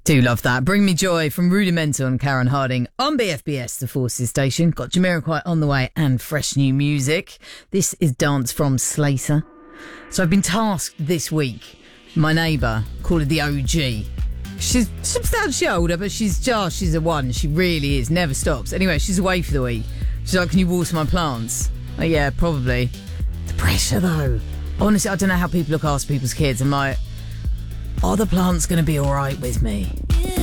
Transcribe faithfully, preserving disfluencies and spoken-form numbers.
Do love that. Bring Me Joy from Rudimental and Karen Harding on B F B S, the Forces station. Got Jamiroquai on the way and fresh new music. This is Dance from Slater. So I've been tasked this week. My neighbour, call her the O G. She's substantially older, but she's just, she's a one. She really is. Never stops. Anyway, she's away for the week. She's like, can you water my plants? Oh, yeah, probably. The pressure, though. Honestly, I don't know how people look after people's kids. I'm like, are the plants going to be all right with me?